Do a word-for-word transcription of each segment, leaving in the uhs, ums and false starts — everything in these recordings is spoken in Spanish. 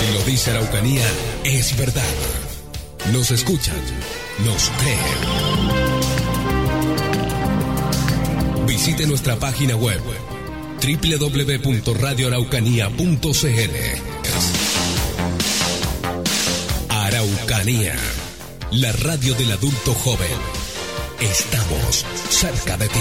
Si lo dice Araucanía, es verdad. Nos escuchan, nos creen. Visite nuestra página web doble u doble u doble u punto radio araucanía punto c l. Araucanía, la radio del adulto joven. Estamos cerca de ti.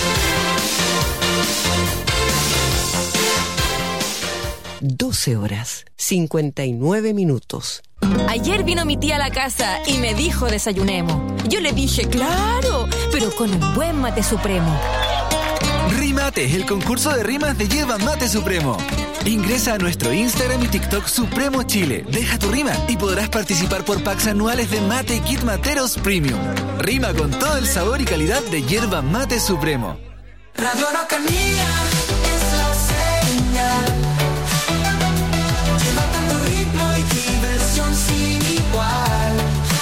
doce horas, cincuenta y nueve minutos. Ayer vino mi tía a la casa y me dijo desayunemos. Yo le dije, claro, pero con un buen mate supremo. Rimate es el concurso de rimas de Yerba Mate Supremo. Ingresa a nuestro Instagram y TikTok Supremo Chile. Deja tu rima y podrás participar por packs anuales de mate y kit materos premium. Rima con todo el sabor y calidad de Yerba Mate Supremo. Radio Araucanía es la señal. Llevando ritmo y diversión sin igual.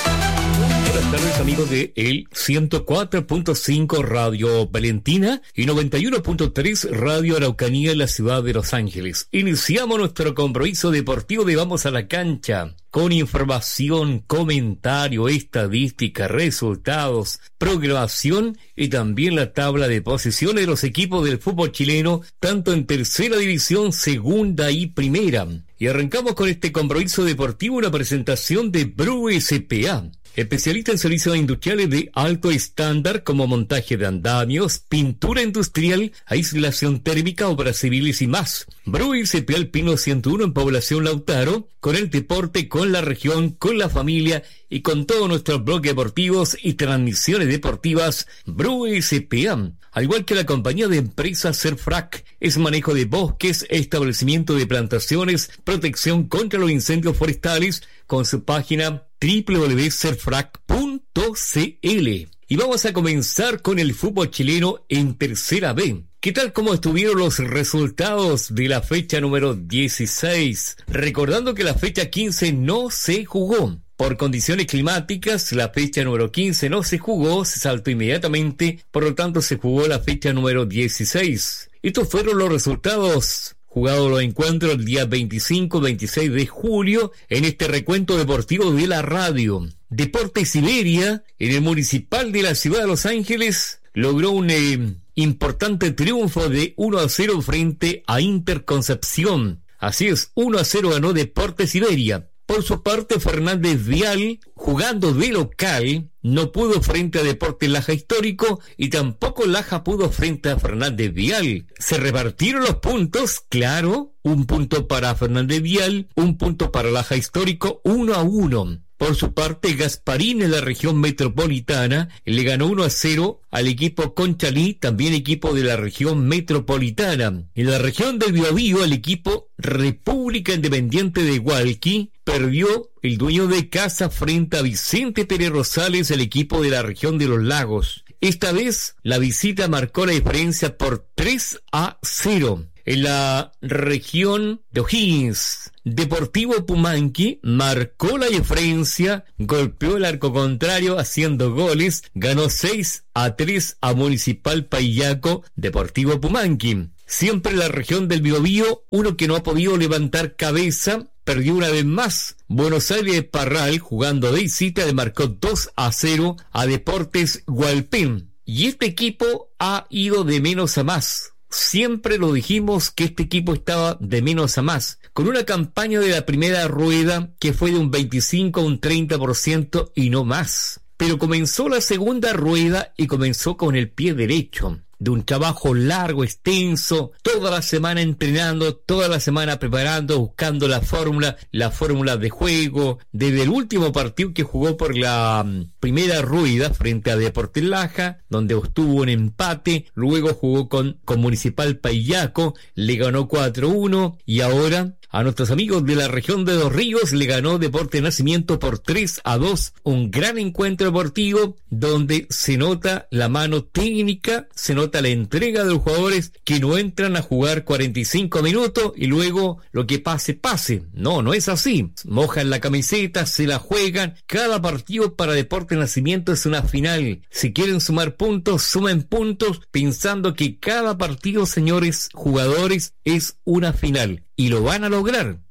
Buenas tardes, amigos de el ciento cuatro punto cinco Radio Valentina y noventa y uno punto tres Radio Araucanía en la ciudad de Los Ángeles. Iniciamos nuestro compromiso deportivo de Vamos a la Cancha con información, comentario, estadística, resultados, programación y también la tabla de posiciones de los equipos del fútbol chileno, tanto en tercera división, segunda y primera. Y arrancamos con este compromiso deportivo, una presentación de Bru S P A. Especialista en servicios industriales de alto estándar como montaje de andamios, pintura industrial, aislación térmica, obras civiles y más. Bru S P A Alpino ciento uno en Población Lautaro, con el deporte, con la región, con la familia y con todos nuestros blogs deportivos y transmisiones deportivas. Bru S P A, al igual que la compañía de empresas Serfrac, es manejo de bosques, establecimiento de plantaciones, protección contra los incendios forestales, con su página doble u doble u doble u punto serfrac punto c l. Y vamos a comenzar con el fútbol chileno en tercera B. ¿Qué tal cómo estuvieron los resultados de la fecha número dieciséis? Recordando que la fecha quince no se jugó. Por condiciones climáticas, la fecha número quince no se jugó, se saltó inmediatamente, por lo tanto se jugó la fecha número dieciséis. Estos fueron los resultados. Jugado los encuentros el día veinticinco y veintiséis de julio en este recuento deportivo de la radio. Deportes Iberia, en el municipal de la ciudad de Los Ángeles, logró un eh, importante triunfo de uno a cero frente a Interconcepción. Así es, uno a cero ganó Deportes Iberia. Por su parte, Fernández Vial, jugando de local, no pudo frente a Deportes Laja Histórico y tampoco Laja pudo frente a Fernández Vial. Se repartieron los puntos, claro, un punto para Fernández Vial, un punto para Laja Histórico, uno a uno. Por su parte, Gasparín en la región metropolitana le ganó uno a cero al equipo Conchalí, también equipo de la región metropolitana. En la región del Biobío, el equipo República Independiente de Hualqui perdió el dueño de casa frente a Vicente Pérez Rosales, el equipo de la región de los Lagos. Esta vez, la visita marcó la diferencia por tres a cero. En la región de O'Higgins, Deportivo Pumanqui marcó la diferencia, golpeó el arco contrario haciendo goles, ganó seis a tres a Municipal Paillaco, Deportivo Pumanqui. Siempre en la región del Biobío, uno que no ha podido levantar cabeza, perdió una vez más. Buenos Aires Parral, jugando de visita, le marcó dos a cero a Deportes Hualpén. Y este equipo ha ido de menos a más. Siempre lo dijimos que este equipo estaba de menos a más, con una campaña de la primera rueda que fue de un veinticinco a un treinta por ciento y no más. Pero comenzó la segunda rueda y comenzó con el pie derecho. De un trabajo largo, extenso, toda la semana entrenando, toda la semana preparando, buscando la fórmula, la fórmula de juego. Desde el último partido que jugó por la um, primera rueda frente a Deportes Laja, donde obtuvo un empate, luego jugó con, con Municipal Paillaco, le ganó cuatro a uno y ahora a nuestros amigos de la región de Dos Ríos le ganó Deportes Nacimiento por tres a dos. Un gran encuentro deportivo donde se nota la mano técnica, se nota la entrega de los jugadores que no entran a jugar cuarenta y cinco minutos y luego lo que pase, pase. No, no es así. Mojan la camiseta, se la juegan. Cada partido para Deportes Nacimiento es una final. Si quieren sumar puntos, sumen puntos pensando que cada partido, señores jugadores, es una final. Y lo van a lograr.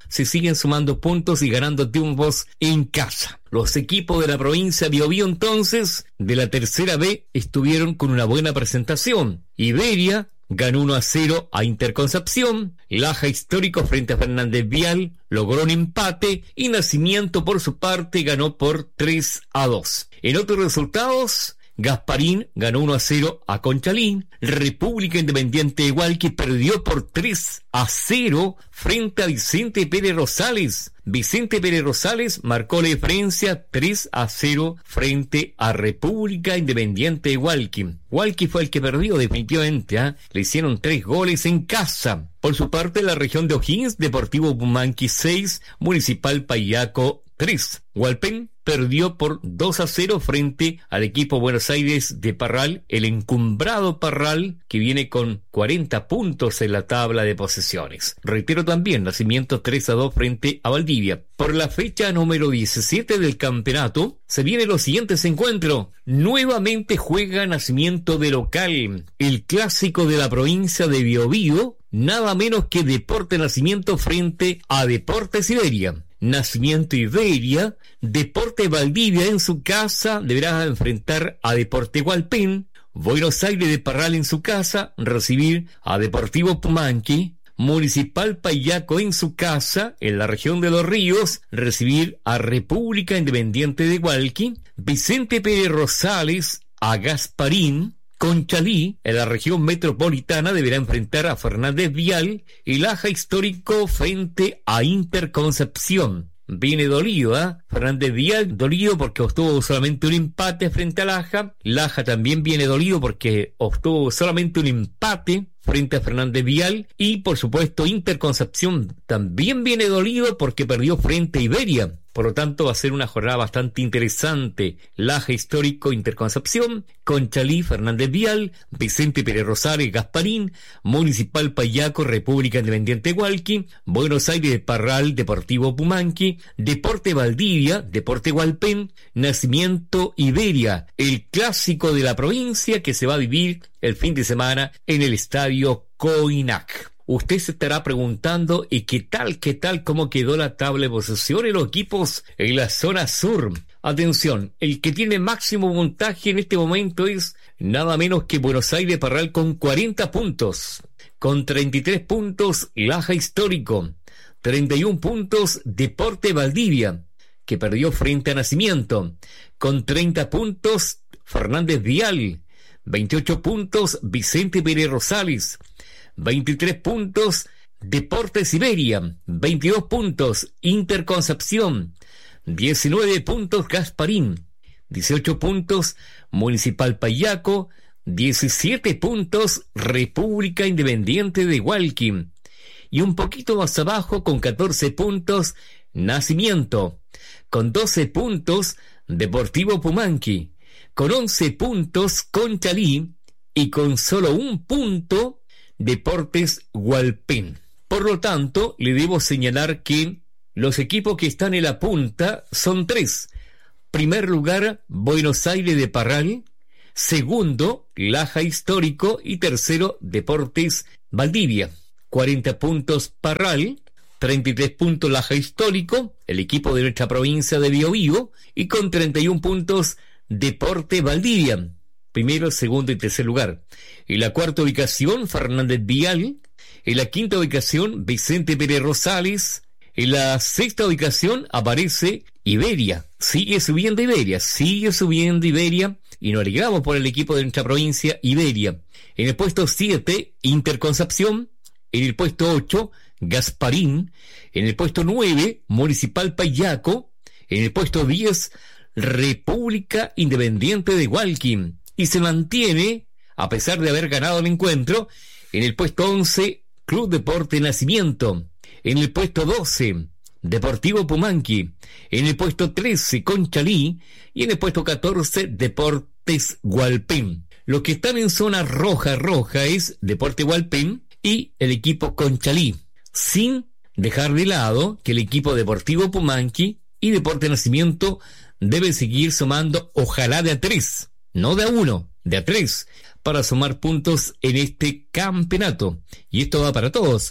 se siguen sumando puntos y ganando triunfos en casa. Los equipos de la provincia de Biobío, entonces, de la tercera B, estuvieron con una buena presentación. Iberia ganó uno a cero a Interconcepción, Laja Histórico frente a Fernández Vial logró un empate y Nacimiento por su parte ganó por tres a dos. En otros resultados, Gasparín ganó uno a cero a Conchalí, República Independiente de Hualqui perdió por tres a cero frente a Vicente Pérez Rosales. Vicente Pérez Rosales marcó la diferencia tres a cero frente a República Independiente de Hualqui. Hualqui fue el que perdió definitivamente, ¿eh? Le hicieron tres goles en casa. Por su parte, la región de O'Higgins, Deportivo Pumanqui seis, Municipal Payaco tres. Hualpén perdió por dos a cero frente al equipo Buenos Aires de Parral, el encumbrado Parral, que viene con cuarenta puntos en la tabla de posesiones. Reitero también, Nacimiento tres a dos frente a Valdivia. Por la fecha número diecisiete del campeonato, se vienen los siguientes encuentros. Nuevamente juega Nacimiento de local, el clásico de la provincia de Biobío, nada menos que Deporte Nacimiento frente a Deportes Iberia. Nacimiento Iberia, Deporte Valdivia en su casa deberá enfrentar a Deporte Hualpén, Buenos Aires de Parral en su casa recibir a Deportivo Pumanqui, Municipal Payaco en su casa en la región de Los Ríos recibir a República Independiente de Hualqui, Vicente Pérez Rosales a Gasparín, Conchalí, en la región metropolitana, deberá enfrentar a Fernández Vial y Laja Histórico frente a Interconcepción. Viene dolido, ¿eh? Fernández Vial dolido porque obtuvo solamente un empate frente a Laja. Laja también viene dolido porque obtuvo solamente un empate frente a Fernández Vial. Y por supuesto Interconcepción también viene dolido porque perdió frente a Iberia. Por lo tanto, va a ser una jornada bastante interesante. Laja Histórico, Interconcepción, Conchalí, Fernández Vial, Vicente Pérez Rosales, Gasparín, Municipal Payaco, República Independiente de Hualqui, Buenos Aires de Parral, Deportivo Pumanqui, Deporte Valdivia, Deporte Hualpén, Nacimiento Iberia, el clásico de la provincia que se va a vivir el fin de semana en el Estadio Coinac. Usted se estará preguntando, ¿y qué tal, qué tal, cómo quedó la tabla de posición en los equipos en la zona sur? Atención, el que tiene máximo puntaje en este momento es nada menos que Buenos Aires de Parral con cuarenta puntos. Con treinta y tres puntos, Laja Histórico. treinta y un puntos, Deporte Valdivia, que perdió frente a Nacimiento. Con treinta puntos, Fernández Vial. veintiocho puntos, Vicente Pérez Rosales. veintitrés puntos, Deportes Iberia, veintidós puntos, Interconcepción, diecinueve puntos, Gasparín, dieciocho puntos, Municipal Payaco, diecisiete puntos, República Independiente de Hualqui, y un poquito más abajo, con catorce puntos, Nacimiento, con doce puntos, Deportivo Pumanqui, con once puntos, Conchalí, y con solo un punto, Deportes Hualpén. Por lo tanto, le debo señalar que los equipos que están en la punta son tres. Primer lugar, Buenos Aires de Parral. Segundo, Laja Histórico. Y tercero, Deportes Valdivia. cuarenta puntos Parral, treinta y tres puntos Laja Histórico, el equipo de nuestra provincia de Biobío. Y con treinta y un puntos, Deporte Valdivia. Primero, segundo y tercer lugar. En la cuarta ubicación, Fernández Vial. En la quinta ubicación, Vicente Pérez Rosales. En la sexta ubicación aparece Iberia. Sigue subiendo Iberia, sigue subiendo Iberia. Y nos alegramos por el equipo de nuestra provincia, Iberia. En el puesto siete, Interconcepción. En el puesto ocho, Gasparín. En el puesto nueve, Municipal Payaco. En el puesto diez, República Independiente de Hualqui. Y se mantiene, a pesar de haber ganado el encuentro, en el puesto once, Club Deporte Nacimiento. En el puesto doce, Deportivo Pumanqui. En el puesto trece, Conchalí. Y en el puesto catorce, Deportes Hualpén. Los que están en zona roja, roja, es Deporte Hualpén y el equipo Conchalí. Sin dejar de lado que el equipo Deportivo Pumanqui y Deporte Nacimiento deben seguir sumando, ojalá de a tres. No de a uno, de a tres, para sumar puntos en este campeonato. Y esto va para todos.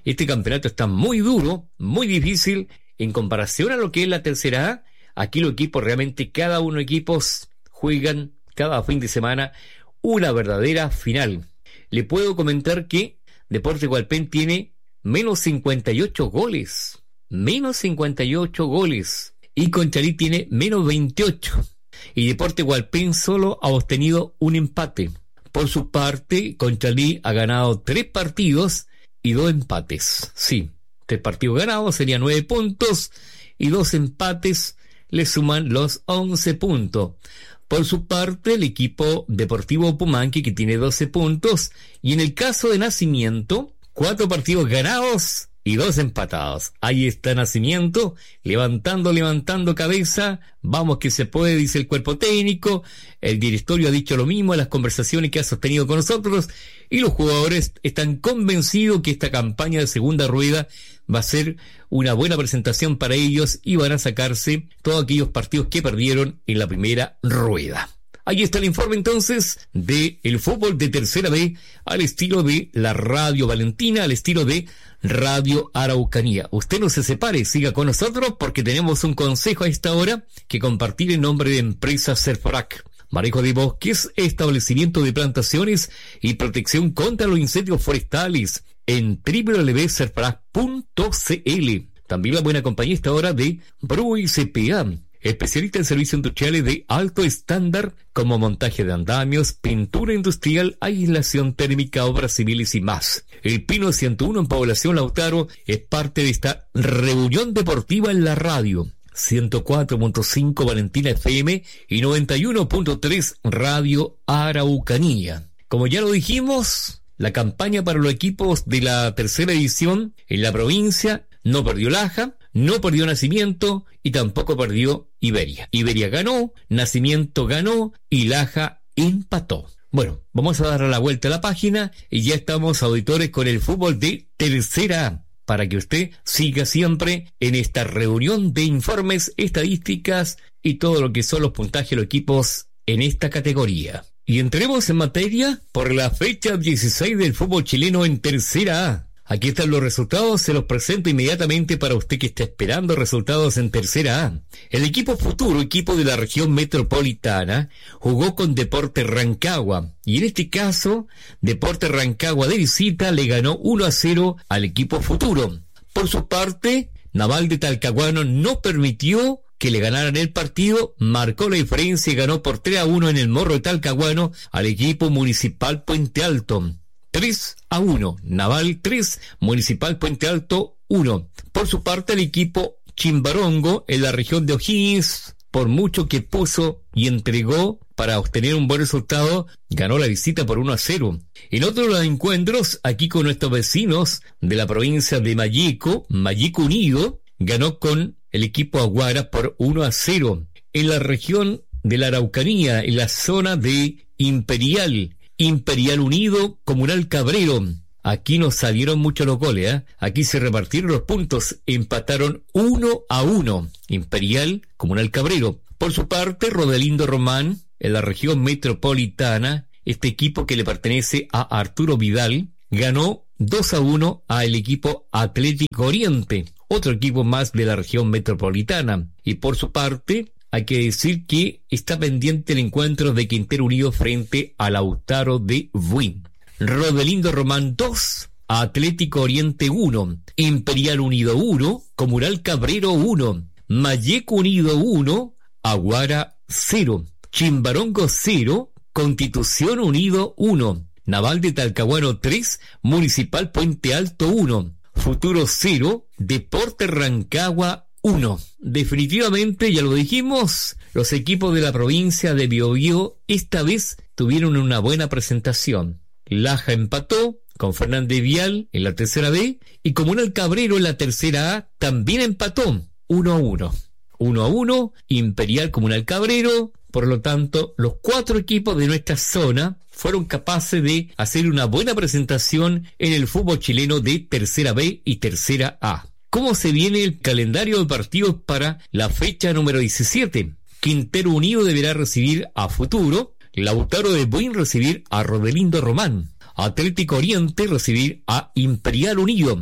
Este campeonato está muy duro, muy difícil, en comparación a lo que es la tercera A. Aquí los equipos realmente, cada uno de equipos juegan cada fin de semana una verdadera final. Le puedo comentar que Deportes Hualpén tiene menos cincuenta y ocho goles. Menos cincuenta y ocho goles. Y Conchalí tiene menos veintiocho. Y Deportes Hualpén solo ha obtenido un empate. Por su parte, Conchalí ha ganado tres partidos y dos empates. Sí, tres partidos ganados serían nueve puntos y dos empates le suman los once puntos. Por su parte, el equipo Deportivo Pumanque, que tiene doce puntos, y en el caso de Nacimiento, cuatro partidos ganados y dos empatados. Ahí está Nacimiento, levantando, levantando cabeza. Vamos que se puede, dice el cuerpo técnico. El directorio ha dicho lo mismo en las conversaciones que ha sostenido con nosotros. Y los jugadores están convencidos que esta campaña de segunda rueda va a ser una buena presentación para ellos y van a sacarse todos aquellos partidos que perdieron en la primera rueda. Ahí está el informe entonces de el fútbol de tercera B al estilo de la Radio Valentina, al estilo de Radio Araucanía. Usted no se separe, siga con nosotros porque tenemos un consejo a esta hora que compartir en nombre de Empresa Serforac. Manejo de bosques, establecimiento de plantaciones y protección contra los incendios forestales en doble u doble u doble u punto serforac punto c l. También la buena compañía esta hora de Brui C P A, especialista en servicios industriales de alto estándar como montaje de andamios, pintura industrial, aislación térmica, obras civiles y más. El Pino ciento uno en Población Lautaro es parte de esta reunión deportiva en la radio. ciento cuatro punto cinco Valentina F M y noventa y uno punto tres Radio Araucanía. Como ya lo dijimos, la campaña para los equipos de la tercera división en la provincia no perdió Laja, no perdió Nacimiento y tampoco perdió Iberia. Iberia ganó, Nacimiento ganó y Laja empató. Bueno, vamos a dar la vuelta a la página y ya estamos, auditores, con el fútbol de tercera A, para que usted siga siempre en esta reunión de informes, estadísticas y todo lo que son los puntajes de los equipos en esta categoría. Y entremos en materia por la fecha dieciséis del fútbol chileno en tercera A. Aquí están los resultados, se los presento inmediatamente para usted que está esperando resultados en tercera A. El equipo Futuro, equipo de la región metropolitana, jugó con Deportes Rancagua. Y en este caso, Deportes Rancagua de visita le ganó uno a cero al equipo Futuro. Por su parte, Naval de Talcahuano no permitió que le ganaran el partido, marcó la diferencia y ganó por tres a uno en el Morro de Talcahuano al equipo Municipal Puente Alto. tres a uno, Naval tres, Municipal Puente Alto uno. Por su parte, el equipo Chimbarongo en la región de O'Higgins, por mucho que puso y entregó para obtener un buen resultado, ganó la visita por uno a cero. En otro de los encuentros, aquí con nuestros vecinos de la provincia de Malleco, Malleco Unido ganó con el equipo Aguara por uno a cero. En la región de la Araucanía, en la zona de Imperial, Imperial Unido, Comunal Cabrero. Aquí no salieron muchos los goles, ¿eh? Aquí se repartieron los puntos, empataron uno a uno. Imperial, Comunal Cabrero. Por su parte, Rodelindo Román, en la región metropolitana, este equipo que le pertenece a Arturo Vidal, ganó dos a uno al equipo Atlético Oriente, otro equipo más de la región metropolitana. Y por su parte, hay que decir que está pendiente el encuentro de Quintero Unido frente a Lautaro de Buin. Rodelindo Román dos, Atlético Oriente uno, Imperial Unido uno, Comunal Cabrero uno, Malleco Unido uno, Aguara cero, Chimbarongo cero, Constitución Unido uno, Naval de Talcahuano tres, Municipal Puente Alto uno, Futuro cero, Deportes Rancagua uno. Definitivamente, ya lo dijimos, los equipos de la provincia de Biobío esta vez tuvieron una buena presentación. Laja empató con Fernández Vial en la tercera B y Comunal Cabrero en la tercera A también empató uno a uno. uno a uno, Imperial Comunal Cabrero. Por lo tanto, los cuatro equipos de nuestra zona fueron capaces de hacer una buena presentación en el fútbol chileno de tercera B y tercera A. ¿Cómo se viene el calendario de partidos para la fecha número diecisiete? Quintero Unido deberá recibir a Futuro, Lautaro de Buin recibir a Rodelindo Román, Atlético Oriente recibir a Imperial Unido.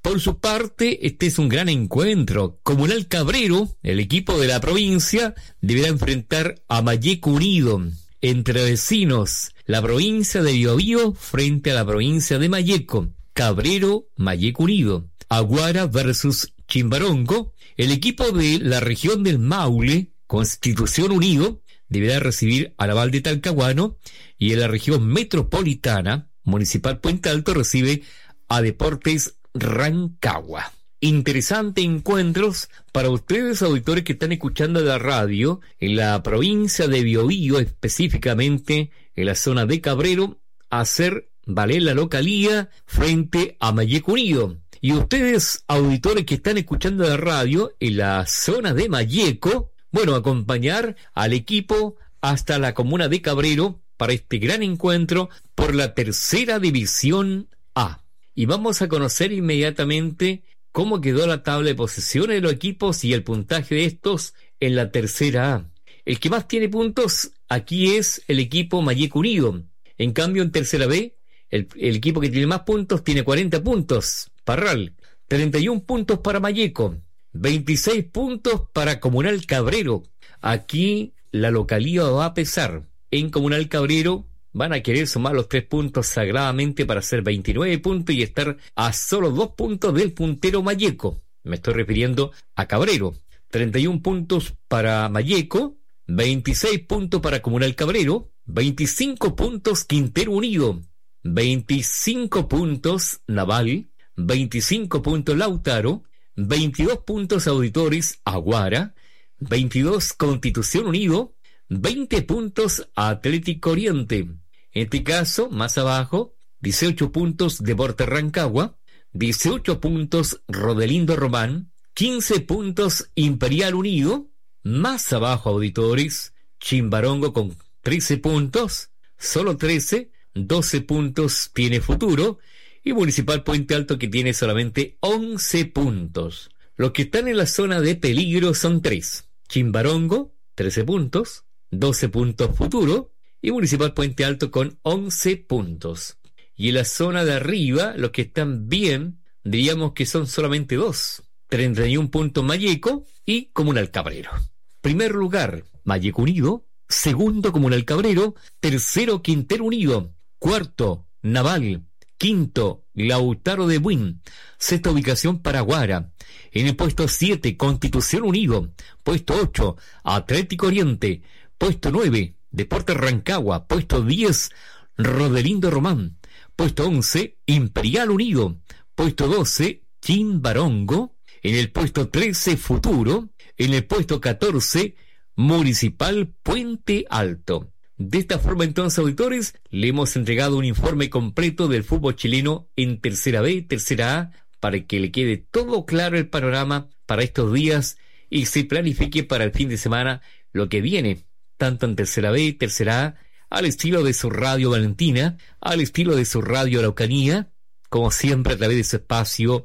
Por su parte, este es un gran encuentro. Comunal Cabrero, el equipo de la provincia, deberá enfrentar a Malleco Unido. Entre vecinos, la provincia de Biobío frente a la provincia de Malleco. Cabrero, Malleco Unido. Aguara versus Chimbarongo. El equipo de la región del Maule, Constitución Unido, deberá recibir a Naval de Talcahuano, y en la región metropolitana, Municipal Puente Alto recibe a Deportes Rancagua. Interesantes encuentros para ustedes, auditores que están escuchando la radio en la provincia de Biobío, específicamente en la zona de Cabrero, hacer valer la localía frente a Malleco Unido. Y ustedes, auditores que están escuchando la radio en la zona de Malleco, bueno, acompañar al equipo hasta la comuna de Cabrero para este gran encuentro por la tercera división A. Y vamos a conocer inmediatamente cómo quedó la tabla de posiciones de los equipos y el puntaje de estos en la tercera A. El que más tiene puntos aquí es el equipo Malleco Unido. En cambio, en tercera B, el, el equipo que tiene más puntos tiene cuarenta puntos. Parral, treinta y un puntos para Malleco. veintiséis puntos para Comunal Cabrero. Aquí la localía va a pesar. En Comunal Cabrero van a querer sumar los tres puntos sagradamente para hacer veintinueve puntos y estar a solo dos puntos del puntero Malleco. Me estoy refiriendo a Cabrero. treinta y un puntos para Malleco, veintiséis puntos para Comunal Cabrero, veinticinco puntos Quintero Unido, veinticinco puntos Naval, veinticinco puntos Lautaro, veintidós puntos Auditores Aguara, veintidós Constitución Unido, veinte puntos Atlético Oriente. En este caso, más abajo, dieciocho puntos Deportes Rancagua, dieciocho puntos Rodelindo Román, quince puntos Imperial Unido, más abajo, auditores, Chimbarongo con trece puntos, solo trece, doce puntos tiene Futuro, y Municipal Puente Alto que tiene solamente once puntos. Los que están en la zona de peligro son tres: Chimbarongo, trece puntos, doce puntos Futuro, y Municipal Puente Alto con once puntos. Y en la zona de arriba, los que están bien, diríamos que son solamente dos: treinta y un puntos Malleco y Comunal Cabrero. Primer lugar, Malleco Unido. Segundo, Comunal Cabrero. Tercero, Quintero Unido. Cuarto, Naval. Quinto, Lautaro de Buin. Sexta ubicación para Aguara. En el puesto siete, Constitución Unido. Puesto ocho, Atlético Oriente. Puesto nueve, Deportes Rancagua. Puesto diez, Rodelindo Román. Puesto once, Imperial Unido. Puesto doce, Chimbarongo. En el puesto trece, Futuro. En el puesto catorce, Municipal Puente Alto. De esta forma, entonces, auditores, le hemos entregado un informe completo del fútbol chileno en tercera B, tercera A, para que le quede todo claro el panorama para estos días y se planifique para el fin de semana lo que viene, tanto en tercera B, tercera A, al estilo de su radio Valentina, al estilo de su radio Araucanía, como siempre a través de su espacio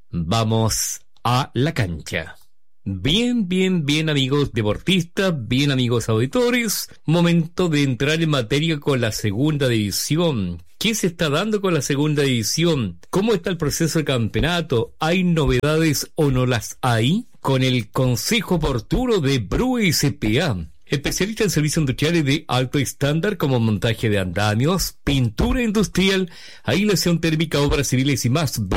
Vamos a la Cancha. Bien, bien, bien, amigos deportistas, bien, amigos auditores, momento de entrar en materia con la segunda división. ¿Qué se está dando con la segunda división? ¿Cómo está el proceso de campeonato? ¿Hay novedades o no las hay? Con el consejo oportuno de Brue S P A, especialista en servicios industriales de alto estándar como montaje de andamios, pintura industrial, aislación térmica, obras civiles y más.